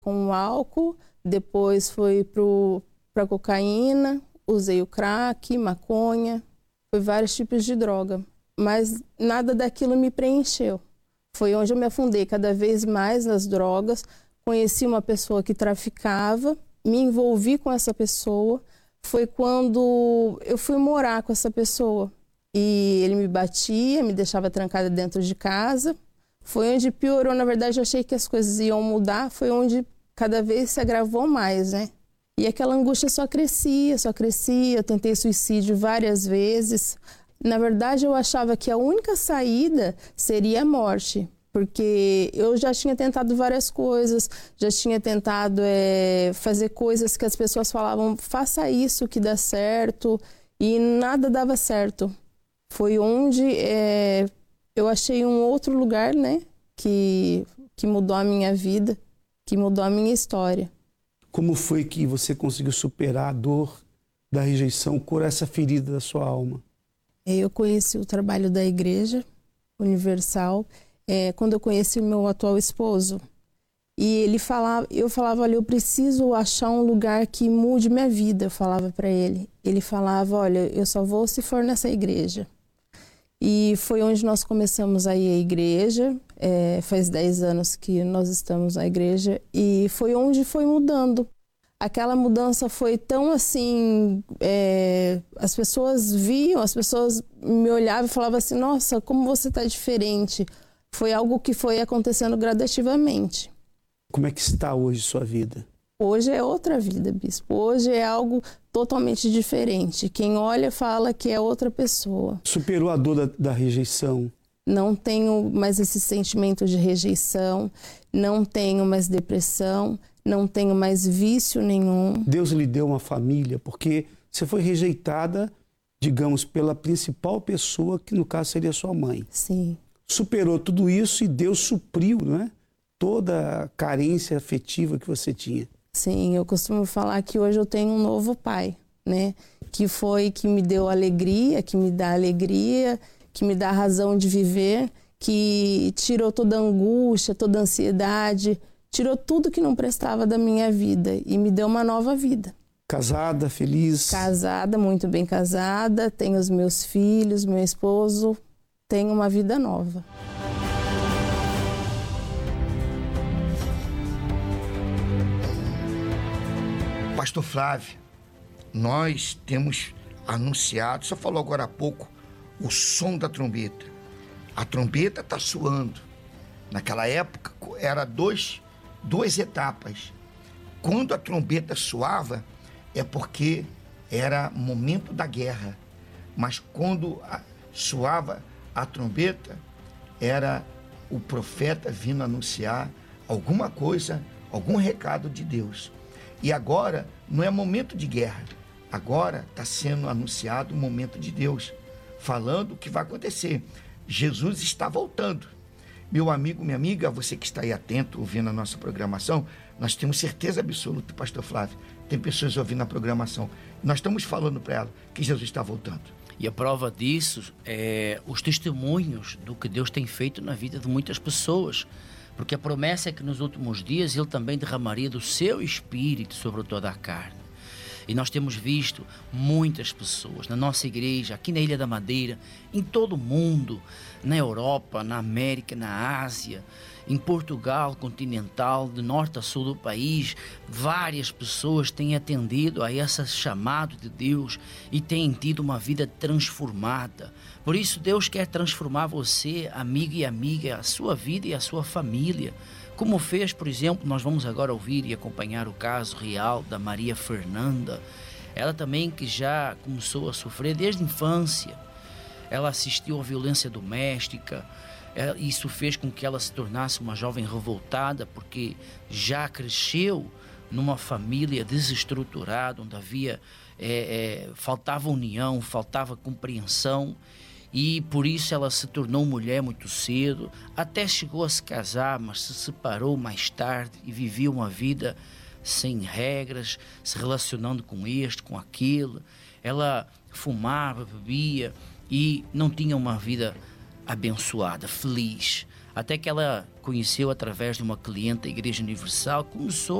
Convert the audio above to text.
com o álcool, depois foi para cocaína, usei o crack, maconha, foi vários tipos de droga, mas nada daquilo me preencheu. Foi onde eu me afundei cada vez mais nas drogas, conheci uma pessoa que traficava, me envolvi com essa pessoa, foi quando eu fui morar com essa pessoa e ele me batia, me deixava trancada dentro de casa. Foi onde piorou, na verdade eu achei que as coisas iam mudar, foi onde cada vez se agravou mais, né? E aquela angústia só crescia, eu tentei suicídio várias vezes. Na verdade eu achava que a única saída seria a morte, porque eu já tinha tentado várias coisas, já tinha tentado fazer coisas que as pessoas falavam, faça isso que dá certo, e nada dava certo. Foi onde eu achei um outro lugar, né, que mudou a minha vida, que mudou a minha história. Como foi que você conseguiu superar a dor da rejeição, curar essa ferida da sua alma? Eu conheci o trabalho da Igreja Universal quando eu conheci o meu atual esposo. E eu falava, olha, eu preciso achar um lugar que mude minha vida, eu falava para ele. Ele falava, olha, eu só vou se for nessa igreja. E foi onde nós começamos a ir à igreja, faz 10 anos que nós estamos na igreja, e foi onde foi mudando. Aquela mudança foi tão assim, as pessoas viam, as pessoas me olhavam e falavam assim, nossa, como você está diferente. Foi algo que foi acontecendo gradativamente. Como é que está hoje sua vida? Hoje é outra vida, bispo. Hoje é algo totalmente diferente. Quem olha fala que é outra pessoa. Superou a dor da rejeição? Não tenho mais esse sentimento de rejeição, não tenho mais depressão, não tenho mais vício nenhum. Deus lhe deu uma família, porque você foi rejeitada, digamos, pela principal pessoa, que no caso seria sua mãe. Sim. Superou tudo isso e Deus supriu, não é? Toda a carência afetiva que você tinha. Sim, eu costumo falar que hoje eu tenho um novo pai, né? Que me deu alegria, que me dá alegria, que me dá razão de viver, que tirou toda a angústia, toda a ansiedade, tirou tudo que não prestava da minha vida e me deu uma nova vida. Casada, feliz? Casada, muito bem casada, tenho os meus filhos, meu esposo, tenho uma vida nova. Pastor Flávio, nós temos anunciado, só falou agora há pouco, o som da trombeta. A trombeta está soando. Naquela época, era duas etapas. Quando a trombeta soava, é porque era momento da guerra. Mas quando soava a trombeta, era o profeta vindo anunciar alguma coisa, algum recado de Deus. E agora não é momento de guerra. Agora está sendo anunciado o momento de Deus, falando o que vai acontecer. Jesus está voltando. Meu amigo, minha amiga, você que está aí atento, ouvindo a nossa programação, nós temos certeza absoluta, pastor Flávio, tem pessoas ouvindo a programação. Nós estamos falando para ela que Jesus está voltando. E a prova disso é os testemunhos do que Deus tem feito na vida de muitas pessoas. Porque a promessa é que nos últimos dias Ele também derramaria do seu Espírito sobre toda a carne. E nós temos visto muitas pessoas na nossa igreja, aqui na Ilha da Madeira, em todo o mundo, na Europa, na América, na Ásia, em Portugal continental, de norte a sul do país. Várias pessoas têm atendido a esse chamado de Deus e têm tido uma vida transformada. Por isso Deus quer transformar você, amigo e amiga, a sua vida e a sua família. Como fez, por exemplo, nós vamos agora ouvir e acompanhar o caso real da Maria Fernanda. Ela também que já começou a sofrer desde a infância. Ela assistiu à violência doméstica. Isso fez com que ela se tornasse uma jovem revoltada, porque já cresceu numa família desestruturada, onde faltava união, faltava compreensão. E por isso ela se tornou mulher muito cedo, até chegou a se casar, mas se separou mais tarde e vivia uma vida sem regras, se relacionando com este, com aquele. Ela fumava, bebia e não tinha uma vida abençoada, feliz. até que ela conheceu através de uma cliente da Igreja Universal, começou